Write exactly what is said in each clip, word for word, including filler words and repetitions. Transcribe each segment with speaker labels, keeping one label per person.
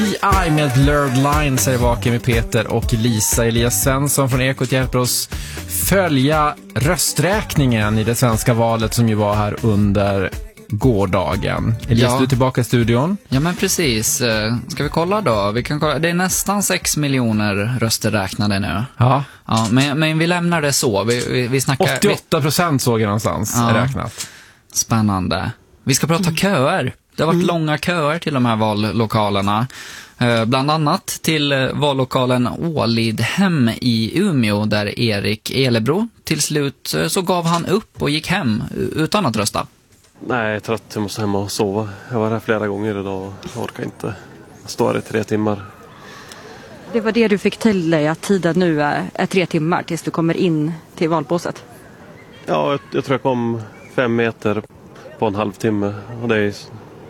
Speaker 1: I med Blurred Lines är vaken med Peter och Lisa. Elias Svensson från Ekot hjälper oss följa rösträkningen i det svenska valet som ju var här under gårdagen. Elias, ja. Du är tillbaka i studion.
Speaker 2: Ja, men precis. Ska vi kolla då? Vi kan kolla. Det är nästan sex miljoner röster räknade nu.
Speaker 1: Ja.
Speaker 2: Ja, men, men vi lämnar det så. Vi, vi, vi snackar...
Speaker 1: åttioåtta procent såg jag någonstans ja. räknat.
Speaker 2: Spännande. Vi ska prata köer. Det har varit mm. långa köer till de här vallokalerna. Eh, bland annat till eh, vallokalen Ålidhem i Umeå där Erik Elebro till slut eh, så gav han upp och gick hem utan att rösta.
Speaker 3: Nej, jag är trött. Jag måste hem och sova. Jag var här flera gånger idag och jag orkar inte stå här i tre timmar.
Speaker 4: Det var det du fick till dig, att tiden nu är, är tre timmar tills du kommer in till valbåset?
Speaker 3: Ja, jag, jag tror jag kom fem meter på en halvtimme och det är...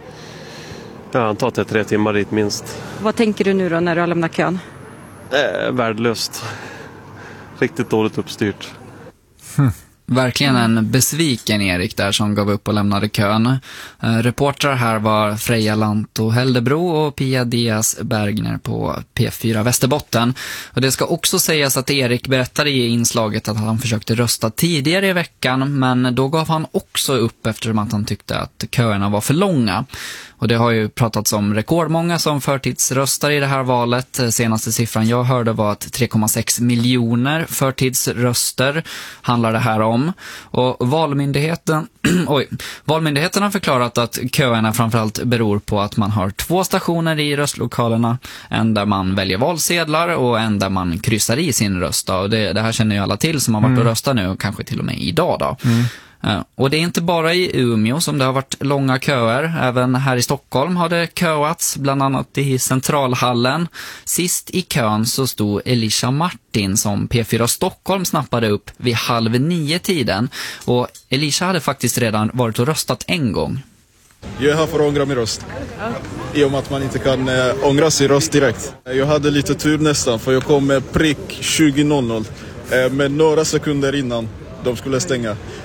Speaker 3: Jag antar att det är tre timmar dit minst.
Speaker 4: Vad tänker du nu då när du har lämnat kön?
Speaker 3: Eh, värdelöst. Riktigt dåligt uppstyrt.
Speaker 2: Hm. Verkligen en besviken Erik där som gav upp och lämnade kön. Eh, reportrar här var Freja Lanto Heldebro och Pia Diaz Bergner på P fyra Västerbotten. Och det ska också sägas att Erik berättade i inslaget att han försökte rösta tidigare i veckan, men då gav han också upp eftersom att han tyckte att köerna var för långa. Och det har ju pratats om rekordmånga som förtidsröstar i det här valet. Senaste siffran jag hörde var att tre komma sex miljoner förtidsröster handlar det här om. Och valmyndigheten, oj, valmyndigheten har förklarat att köerna framförallt beror på att man har två stationer i röstlokalerna. En där man väljer valsedlar och en där man kryssar i sin röst. Och det, det här känner ju alla till som har varit och röstat nu och kanske till och med idag då. Mm. Och det är inte bara i Umeå som det har varit långa köer. Även här i Stockholm har det köats, bland annat i Centralhallen. Sist i kön så stod Elisha Martin som P fyra Stockholm snappade upp vid halv nio tiden. Och Elisha hade faktiskt redan varit och röstat en gång.
Speaker 5: Jag är här för att ångra min röst. I och med att man inte kan äh, ångra sin röst direkt. Jag hade lite tur nästan för jag kom med prick tjugo noll noll. Äh, med några sekunder innan de skulle stänga.